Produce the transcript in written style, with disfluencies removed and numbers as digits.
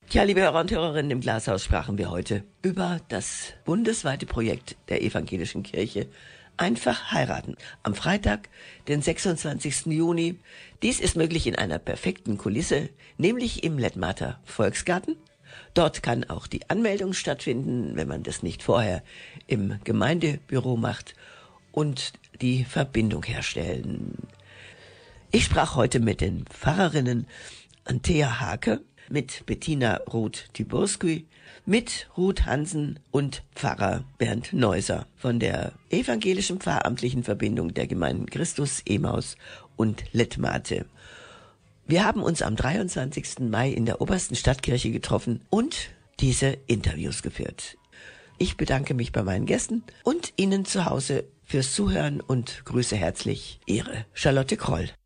Ja, liebe Hörer und Hörerinnen, im Glashaus sprachen wir heute über das bundesweite Projekt der Evangelischen Kirche Einfach heiraten. Am Freitag, den 26. Juni. Dies ist möglich in einer perfekten Kulisse, nämlich im Lettmather Volksgarten. Dort kann auch die Anmeldung stattfinden, wenn man das nicht vorher im Gemeindebüro macht, und die Verbindung herstellen. Ich sprach heute mit den Pfarrerinnen Antea Hake, mit Bettina Roth-Tyburski, mit Ruth Hansen und Pfarrer Bernd Neuser von der Evangelischen Pfarramtlichen Verbindung der Gemeinden Christus, Emmaus und Lettmathe. Wir haben uns am 23. Mai in der Obersten Stadtkirche getroffen und diese Interviews geführt. Ich bedanke mich bei meinen Gästen und Ihnen zu Hause fürs Zuhören und grüße herzlich Ihre Charlotte Kroll.